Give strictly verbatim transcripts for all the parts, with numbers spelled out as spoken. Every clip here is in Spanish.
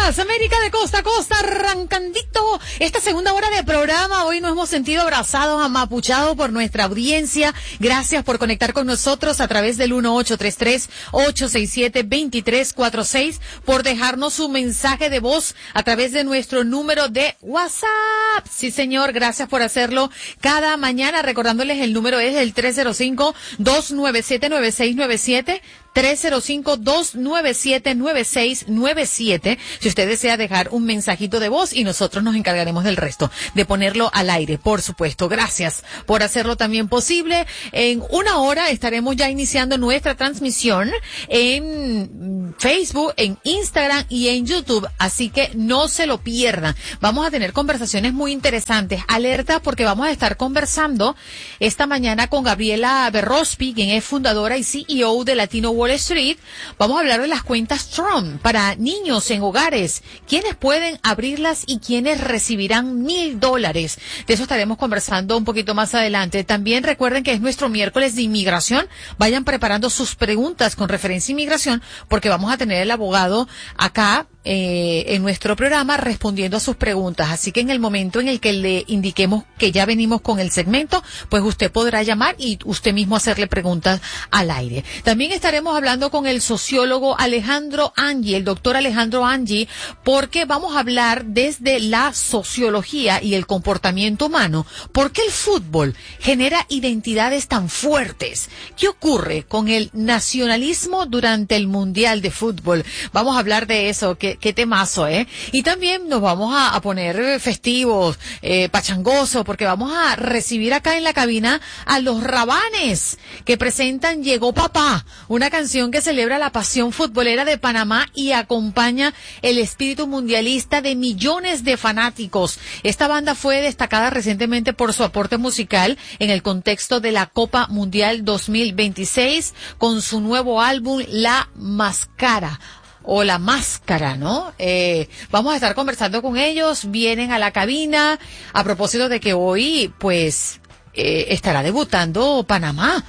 días, América de costa a costa, arrancandito esta segunda hora de programa. Hoy nos hemos sentido abrazados, amapuchados por nuestra audiencia. Gracias por conectar con nosotros a través del uno ocho tres tres, ocho seis siete, dos tres cuatro seis, por dejarnos su mensaje de voz a través de nuestro número de WhatsApp. Sí, señor, gracias por hacerlo cada mañana. Recordándoles, el número es el tres cero cinco, dos nueve siete, nueve seis nueve siete. tres cero cinco, dos nueve siete, nueve seis nueve siete, si usted desea dejar un mensajito de voz, y nosotros nos encargaremos del resto, de ponerlo al aire, por supuesto. Gracias por hacerlo también posible. En una hora estaremos ya iniciando nuestra transmisión en Facebook, en Instagram y en YouTube, así que no se lo pierdan. Vamos a tener conversaciones muy interesantes. Alerta, porque vamos a estar conversando esta mañana con Gabriela Berrospi, quien es fundadora y C E O de Latino Wall Street. Vamos a hablar de las cuentas Trump para niños en hogares, quiénes pueden abrirlas y quiénes recibirán mil dólares. De eso estaremos conversando un poquito más adelante. También recuerden que es nuestro miércoles de inmigración. Vayan preparando sus preguntas con referencia a inmigración, porque vamos a tener el abogado acá Eh, en nuestro programa respondiendo a sus preguntas. Así que en el momento en el que le indiquemos que ya venimos con el segmento, pues usted podrá llamar y usted mismo hacerle preguntas al aire. También estaremos hablando con el sociólogo Alejandro Angie, el doctor Alejandro Angie, porque vamos a hablar desde la sociología y el comportamiento humano. ¿Por qué el fútbol genera identidades tan fuertes? ¿Qué ocurre con el nacionalismo durante el Mundial de Fútbol? Vamos a hablar de eso, que Qué temazo, ¿eh? Y también nos vamos a, a poner festivos, eh, pachangosos, porque vamos a recibir acá en la cabina a los Rabanes, que presentan Llegó Papá, una canción que celebra la pasión futbolera de Panamá y acompaña el espíritu mundialista de millones de fanáticos. Esta banda fue destacada recientemente por su aporte musical en el contexto de la Copa Mundial dos mil veintiséis, con su nuevo álbum La Máscara. O La Máscara, ¿no? Eh, vamos a estar conversando con ellos, vienen a la cabina, a propósito de que hoy, pues, eh, estará debutando Panamá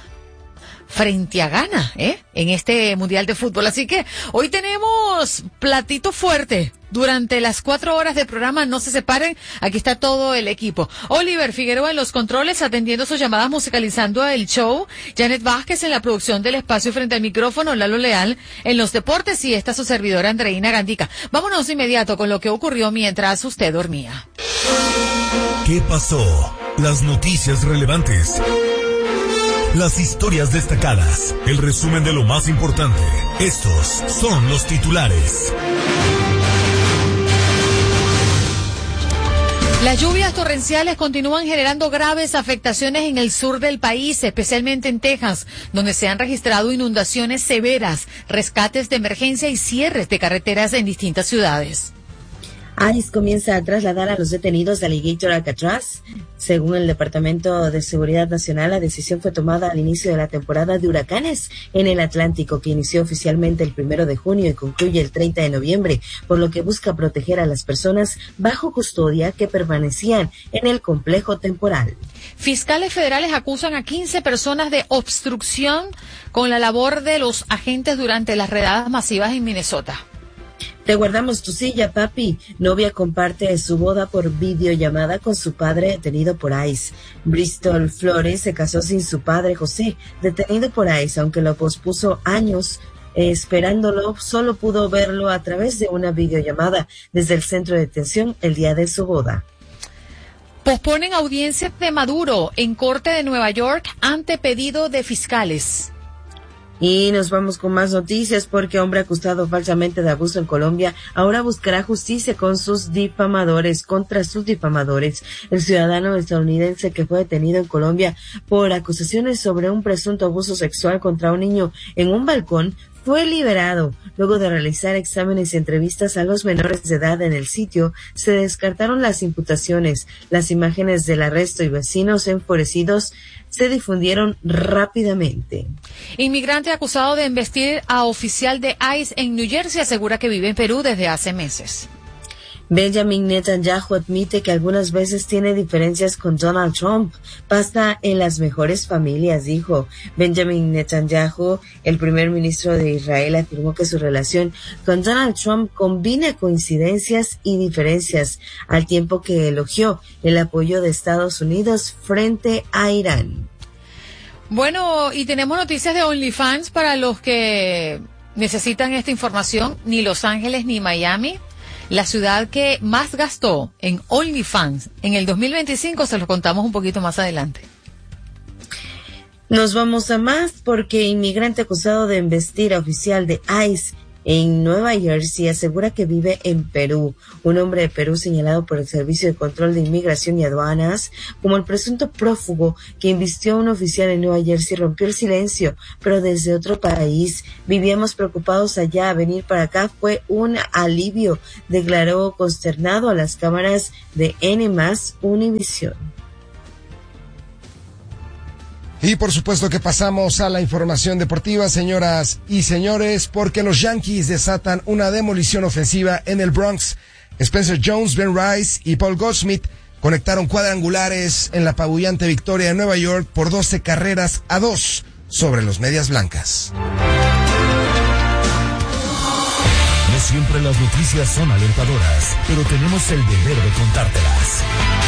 frente a Ghana, ¿eh? En este Mundial de Fútbol. Así que hoy tenemos platito fuerte. Durante las cuatro horas de programa, no se separen, aquí está todo el equipo. Oliver Figueroa en los controles, atendiendo sus llamadas, musicalizando el show. Janet Vázquez en la producción del espacio frente al micrófono. Lalo Leal en los deportes, y esta su servidora Andreina Gandica. Vámonos de inmediato con lo que ocurrió mientras usted dormía. ¿Qué pasó? Las noticias relevantes. Las historias destacadas. El resumen de lo más importante. Estos son los titulares. Las lluvias torrenciales continúan generando graves afectaciones en el sur del país, especialmente en Texas, donde se han registrado inundaciones severas, rescates de emergencia y cierres de carreteras en distintas ciudades. ICE comienza a trasladar a los detenidos de Alligator Alcatraz. Según el Departamento de Seguridad Nacional, la decisión fue tomada al inicio de la temporada de huracanes en el Atlántico, que inició oficialmente el primero de junio y concluye el treinta de noviembre, por lo que busca proteger a las personas bajo custodia que permanecían en el complejo temporal. Fiscales federales acusan a quince personas de obstrucción con la labor de los agentes durante las redadas masivas en Minnesota. Te guardamos tu silla, papi. Novia comparte su boda por videollamada con su padre detenido por ICE. Bristol Flores se casó sin su padre José, detenido por ICE, aunque lo pospuso años eh, esperándolo, solo pudo verlo a través de una videollamada desde el centro de detención el día de su boda. Posponen audiencia de Maduro en Corte de Nueva York ante pedido de fiscales. Y nos vamos con más noticias, porque hombre acusado falsamente de abuso en Colombia ahora buscará justicia con sus difamadores, contra sus difamadores. El ciudadano estadounidense que fue detenido en Colombia por acusaciones sobre un presunto abuso sexual contra un niño en un balcón fue liberado. Luego de realizar exámenes y entrevistas a los menores de edad en el sitio, se descartaron las imputaciones. Las imágenes del arresto y vecinos enfurecidos se difundieron rápidamente. Inmigrante acusado de embestir a oficial de ICE en New Jersey asegura que vive en Perú desde hace meses. Benjamin Netanyahu admite que algunas veces tiene diferencias con Donald Trump. Pasa en las mejores familias, dijo. Benjamin Netanyahu, el primer ministro de Israel, afirmó que su relación con Donald Trump combina coincidencias y diferencias, al tiempo que elogió el apoyo de Estados Unidos frente a Irán. Bueno, y tenemos noticias de OnlyFans para los que necesitan esta información. Ni Los Ángeles ni Miami, la ciudad que más gastó en OnlyFans en el dos mil veinticinco, se los contamos un poquito más adelante. Nos vamos a más porque inmigrante acusado de embestir a oficial de ICE en Nueva Jersey asegura que vive en Perú. Un hombre de Perú señalado por el Servicio de Control de Inmigración y Aduanas como el presunto prófugo que embistió a un oficial en Nueva Jersey rompió el silencio, pero desde otro país. Vivíamos preocupados allá, venir para acá fue un alivio, declaró consternado a las cámaras de N más Univisión. Y por supuesto que pasamos a la información deportiva, señoras y señores, porque los Yankees desatan una demolición ofensiva en el Bronx. Spencer Jones, Ben Rice y Paul Goldschmidt conectaron cuadrangulares en la apabullante victoria de Nueva York por doce carreras a dos sobre los Medias Blancas. No siempre las noticias son alentadoras, pero tenemos el deber de contártelas.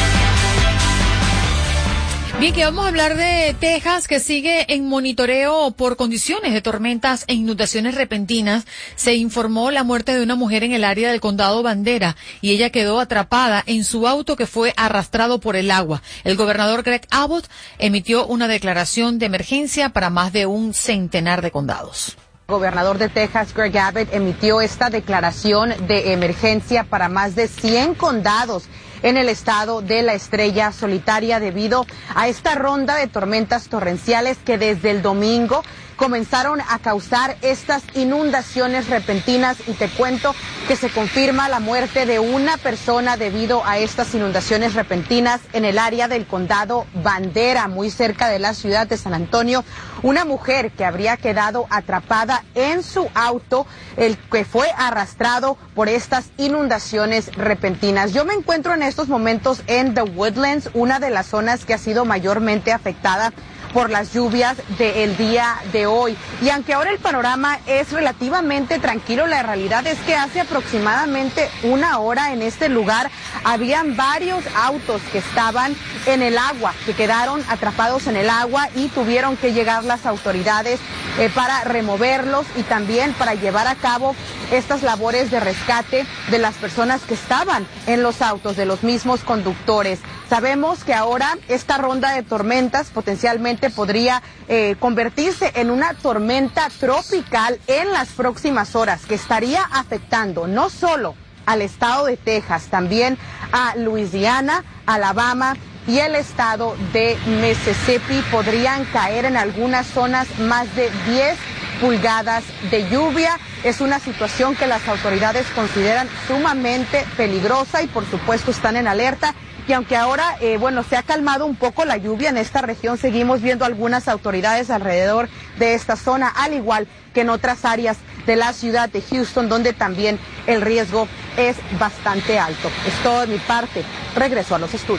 Bien, que vamos a hablar de Texas, que sigue en monitoreo por condiciones de tormentas e inundaciones repentinas. Se informó la muerte de una mujer en el área del condado Bandera y ella quedó atrapada en su auto que fue arrastrado por el agua. El gobernador Greg Abbott emitió una declaración de emergencia para más de un centenar de condados. El gobernador de Texas, Greg Abbott, emitió esta declaración de emergencia para más de cien condados en el estado de la Estrella Solitaria debido a esta ronda de tormentas torrenciales que desde el domingo comenzaron a causar estas inundaciones repentinas, y te cuento que se confirma la muerte de una persona debido a estas inundaciones repentinas en el área del condado Bandera, muy cerca de la ciudad de San Antonio. Una mujer que habría quedado atrapada en su auto, el que fue arrastrado por estas inundaciones repentinas. Yo me encuentro en estos momentos en The Woodlands, una de las zonas que ha sido mayormente afectada por las lluvias del día de hoy. Y aunque ahora el panorama es relativamente tranquilo, la realidad es que hace aproximadamente una hora en este lugar habían varios autos que estaban en el agua, que quedaron atrapados en el agua y tuvieron que llegar las autoridades eh, para removerlos y también para llevar a cabo estas labores de rescate de las personas que estaban en los autos, de los mismos conductores. Sabemos que ahora esta ronda de tormentas potencialmente podría eh, convertirse en una tormenta tropical en las próximas horas, que estaría afectando no solo al estado de Texas, también a Luisiana, Alabama y el estado de Mississippi. Podrían caer en algunas zonas más de diez pulgadas de lluvia. Es una situación que las autoridades consideran sumamente peligrosa y por supuesto están en alerta. Y aunque ahora, eh, bueno, se ha calmado un poco la lluvia en esta región, seguimos viendo algunas autoridades alrededor de esta zona, al igual que en otras áreas de la ciudad de Houston, donde también el riesgo es bastante alto. Es todo de mi parte. Regreso a los estudios.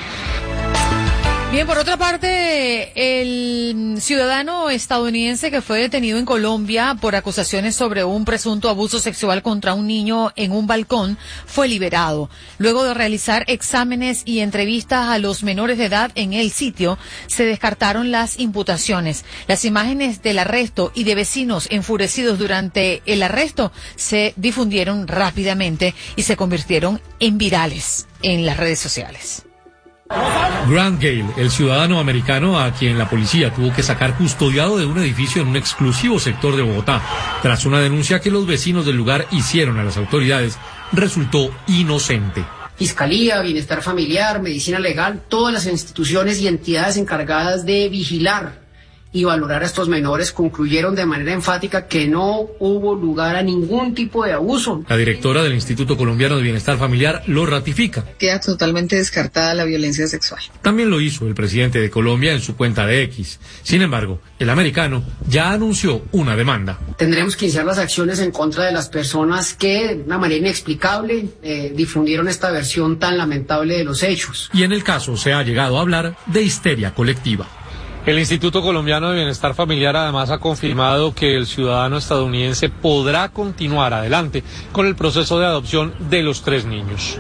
Bien, por otra parte, el ciudadano estadounidense que fue detenido en Colombia por acusaciones sobre un presunto abuso sexual contra un niño en un balcón fue liberado. Luego de realizar exámenes y entrevistas a los menores de edad en el sitio, se descartaron las imputaciones. Las imágenes del arresto y de vecinos enfurecidos durante el arresto se difundieron rápidamente y se convirtieron en virales en las redes sociales. Grant Gale, el ciudadano americano a quien la policía tuvo que sacar custodiado de un edificio en un exclusivo sector de Bogotá, tras una denuncia que los vecinos del lugar hicieron a las autoridades, resultó inocente. Fiscalía, Bienestar Familiar, Medicina Legal, todas las instituciones y entidades encargadas de vigilar y valorar a estos menores, concluyeron de manera enfática que no hubo lugar a ningún tipo de abuso. La directora del Instituto Colombiano de Bienestar Familiar lo ratifica. Queda totalmente descartada la violencia sexual. También lo hizo el presidente de Colombia en su cuenta de X. Sin embargo, el americano ya anunció una demanda. Tendremos que iniciar las acciones en contra de las personas que, de una manera inexplicable, eh, difundieron esta versión tan lamentable de los hechos. Y en el caso se ha llegado a hablar de histeria colectiva. El Instituto Colombiano de Bienestar Familiar además ha confirmado que el ciudadano estadounidense podrá continuar adelante con el proceso de adopción de los tres niños.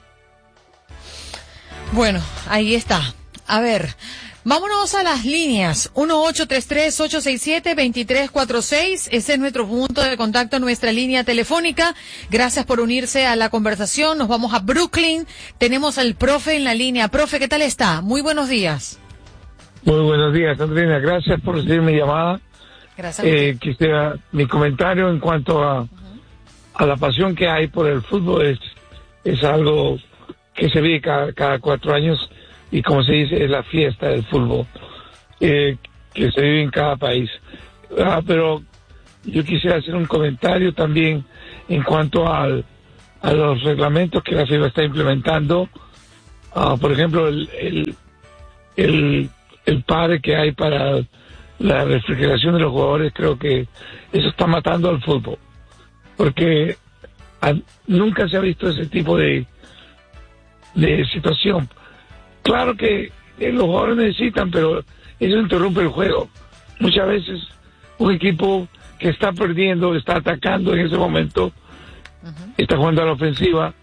Bueno, ahí está. A ver, vámonos a las líneas. uno ocho tres tres, ocho seis siete, dos tres cuatro seis. Ese es nuestro punto de contacto, nuestra línea telefónica. Gracias por unirse a la conversación. Nos vamos a Brooklyn. Tenemos al profe en la línea. Profe, ¿qué tal está? Muy buenos días. Muy buenos días, Andrina. Gracias por recibir mi llamada. Gracias. Eh, quisiera mi comentario en cuanto a, uh-huh. a la pasión que hay por el fútbol. Es, es algo que se vive cada, cada cuatro años y, como se dice, es la fiesta del fútbol eh, que se vive en cada país. Ah, pero yo quisiera hacer un comentario también en cuanto al, a los reglamentos que la FIFA está implementando. Ah, por ejemplo, el... el, el el padre que hay para la refrigeración de los jugadores, creo que eso está matando al fútbol, porque a, nunca se ha visto ese tipo de de situación. Claro que eh, los jugadores necesitan, pero eso interrumpe el juego. Muchas veces un equipo que está perdiendo, está atacando en ese momento, uh-huh. está jugando a la ofensiva